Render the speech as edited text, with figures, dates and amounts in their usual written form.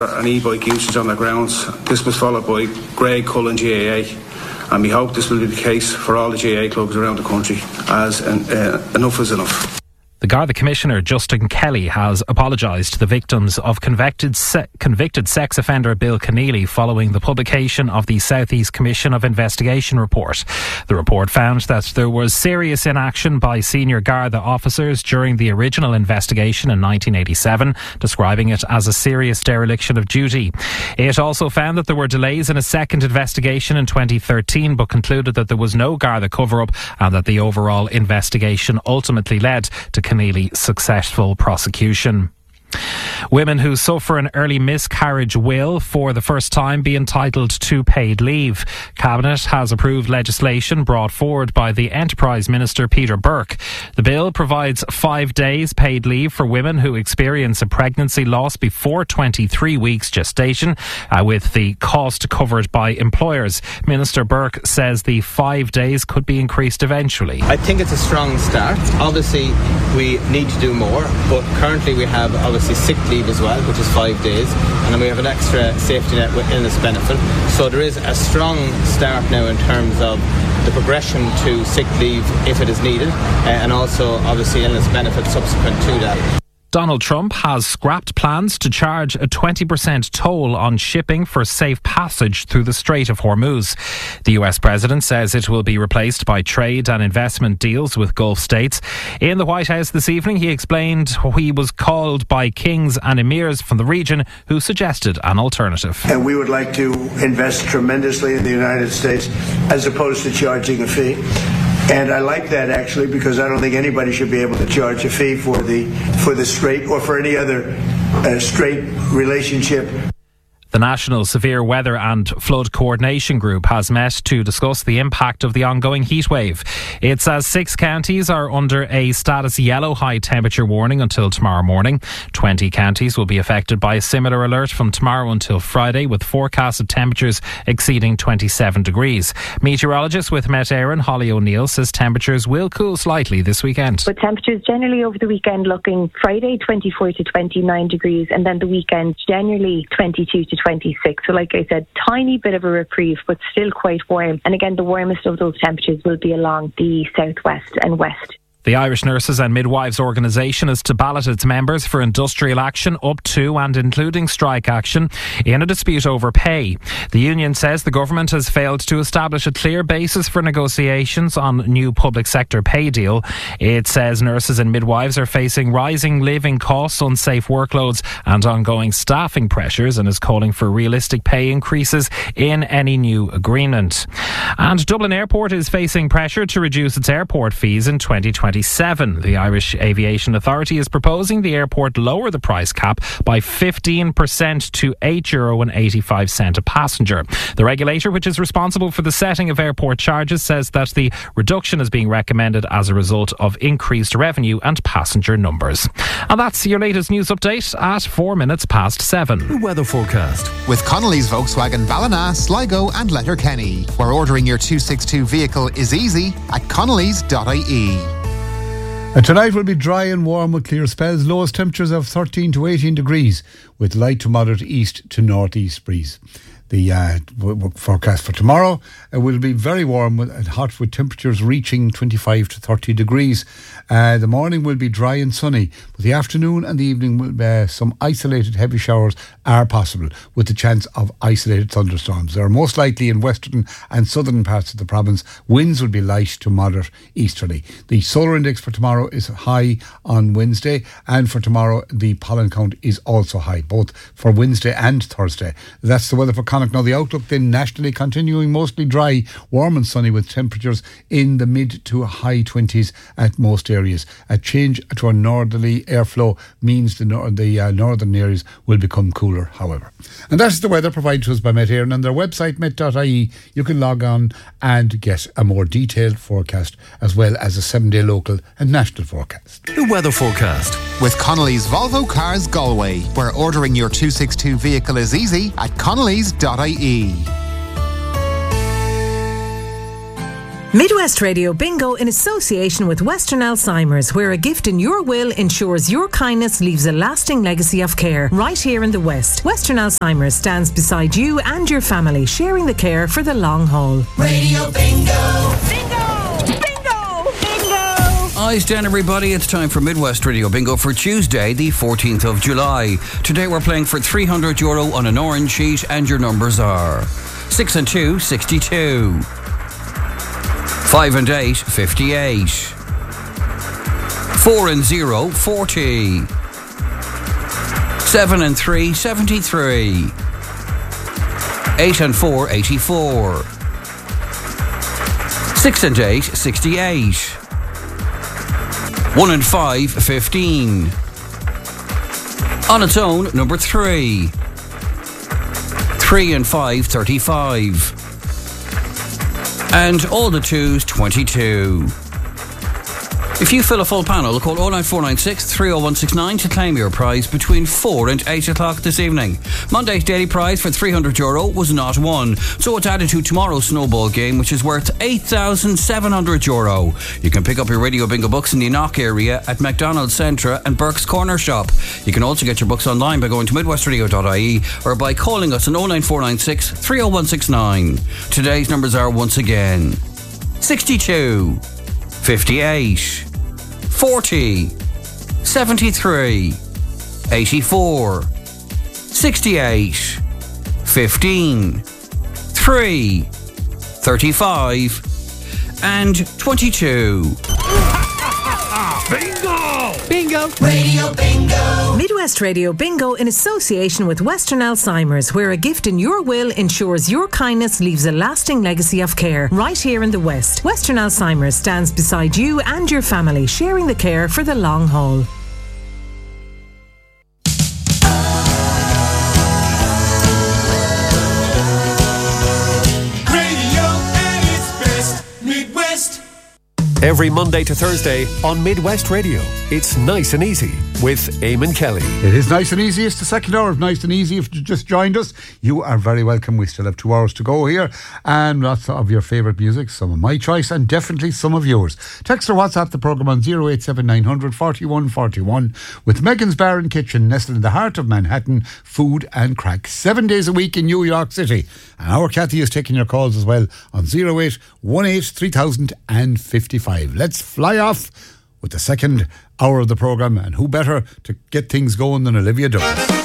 and e-bike usage on the grounds. This was followed by Greg Cullen GAA, and we hope this will be the case for all the GAA clubs around the country, as enough is enough. The Garda Commissioner, Justin Kelly, has apologised to the victims of convicted sex offender Bill Keneally following the publication of the South East Commission of Investigation report. The report found that there was serious inaction by senior Garda officers during the original investigation in 1987, describing it as a serious dereliction of duty. It also found that there were delays in a second investigation in 2013, but concluded that there was no Garda cover-up and that the overall investigation ultimately led to Keneally's successful prosecution. Women who suffer an early miscarriage will, for the first time, be entitled to paid leave. Cabinet has approved legislation brought forward by the Enterprise Minister Peter Burke. The bill provides 5 days paid leave for women who experience a pregnancy loss before 23 weeks gestation, with the cost covered by employers. Minister Burke says the 5 days could be increased eventually. I think it's a strong start. Obviously, we need to do more, but currently we have sick leave as well, which is 5 days, and then we have an extra safety net with illness benefit. So there is a strong start now in terms of the progression to sick leave if it is needed, and also obviously illness benefit subsequent to that. Donald Trump has scrapped plans to charge a 20% toll on shipping for safe passage through the Strait of Hormuz. The US president says it will be replaced by trade and investment deals with Gulf states. In the White House this evening, he explained he was called by kings and emirs from the region who suggested an alternative. And we would like to invest tremendously in the United States as opposed to charging a fee. And I like that, actually, because I don't think anybody should be able to charge a fee for the strait or for any other strait relationship. The National Severe Weather and Flood Coordination Group has met to discuss the impact of the ongoing heatwave. It says 6 counties are under a status yellow high temperature warning until tomorrow morning. 20 counties will be affected by a similar alert from tomorrow until Friday, with forecasted temperatures exceeding 27 degrees. Meteorologist with Met Éireann, Holly O'Neill, says temperatures will cool slightly this weekend. But temperatures generally over the weekend looking Friday 24 to 29 degrees, and then the weekend generally 22 to 26. So like I said, tiny bit of a reprieve, but still quite warm. And again, the warmest of those temperatures will be along the southwest and west. The Irish Nurses and Midwives Organisation is to ballot its members for industrial action up to and including strike action in a dispute over pay. The union says the government has failed to establish a clear basis for negotiations on a new public sector pay deal. It says nurses and midwives are facing rising living costs, unsafe workloads and ongoing staffing pressures, and is calling for realistic pay increases in any new agreement. And Dublin Airport is facing pressure to reduce its airport fees in 2027. The Irish Aviation Authority is proposing the airport lower the price cap by 15% to €8.85 a passenger. The regulator, which is responsible for the setting of airport charges, says that the reduction is being recommended as a result of increased revenue and passenger numbers. And that's your latest news update at 7:04. The weather forecast with Connolly's Volkswagen Ballina, Sligo and Letterkenny, where ordering your 262 vehicle is easy at connolly's.ie. Tonight will be dry and warm with clear spells. Lowest temperatures of 13 to 18 degrees with light to moderate east to northeast breeze. The forecast for tomorrow will be very warm and hot with temperatures reaching 25 to 30 degrees. The morning will be dry and sunny, but the afternoon and the evening some isolated heavy showers are possible with the chance of isolated thunderstorms. They are most likely in western and southern parts of the province. Winds will be light to moderate easterly. The solar index for tomorrow is high on Wednesday, and for tomorrow the pollen count is also high, both for Wednesday and Thursday. That's the weather for Connacht. Now the outlook then nationally continuing mostly dry, warm and sunny with temperatures in the mid to high 20s at most areas. A change to our northerly airflow means the northern areas will become cooler, however. And that's the weather provided to us by Met Éireann. On their website, met.ie, you can log on and get a more detailed forecast as well as a 7-day local and national forecast. The weather forecast with Connolly's Volvo Cars Galway, where ordering your 262 vehicle is easy at connolly's.ie. Midwest Radio Bingo in association with Western Alzheimer's, where a gift in your will ensures your kindness leaves a lasting legacy of care. Right here in the West, Western Alzheimer's stands beside you and your family, sharing the care for the long haul. Radio Bingo! Bingo! Bingo! Bingo! Eyes down, everybody. It's time for Midwest Radio Bingo for Tuesday, the 14th of July. Today we're playing for €300 on an orange sheet, and your numbers are 6 and 2, 62. 5 and 8, 58. 4 and 0, 40. 7 and 3, 73. 8 and 4, 84. 6 and 8, 68. 1 and 5, 15. On its own, number 3. 3 and 5, 35. And all the twos, 22. If you fill a full panel, call 09496 30169 to claim your prize between 4 and 8 o'clock this evening. Monday's daily prize for €300 was not won, so it's added to tomorrow's snowball game, which is worth €8,700. You can pick up your Radio Bingo books in the Knock area at McDonald's Centra and Burke's Corner Shop. You can also get your books online by going to midwestradio.ie or by calling us on 09496 30169. Today's numbers are once again 62, 58, 40, 73, 84, 68, 15, 3, 35, and 22. Bingo! Bingo! Radio Bingo! Midwest Radio Bingo in association with Western Alzheimer's, where a gift in your will ensures your kindness leaves a lasting legacy of care. Right here in the West, Western Alzheimer's stands beside you and your family, sharing the care for the long haul. Every Monday to Thursday on Midwest Radio, it's Nice and Easy with Eamon Kelly. It is Nice and Easy. It's the second hour of Nice and Easy. If you just joined us, you are very welcome. We still have 2 hours to go here, and lots of your favourite music, some of my choice and definitely some of yours. Text or WhatsApp the programme on 087 900 41 41 with Megan's Bar and Kitchen, nestled in the heart of Manhattan, food and crack 7 days a week in New York City. And our Kathy is taking your calls as well on 08 18 3000 and 55. Let's fly off with the second hour of the programme, and who better to get things going than Olivia Douglas.